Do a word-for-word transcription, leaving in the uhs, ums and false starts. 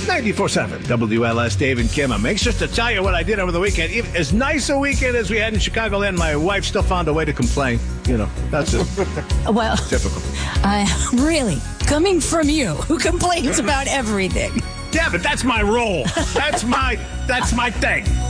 ninety-four seven W L S, Dave and Kim. I'm anxious to tell you what I did over the weekend. Even as nice a weekend as we had in Chicagoland, my wife still found a way to complain. You know, that's it. Well, Typical. Uh, really, coming from you, who complains about everything. Yeah, but that's my role. That's my, that's my thing.